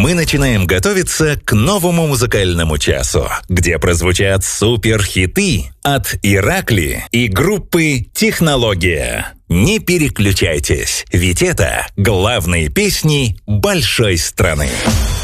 мы начинаем готовиться к новому музыкальному часу, где прозвучат суперхиты от Иракли и группы «Технология». Не переключайтесь, ведь это главные песни большой страны.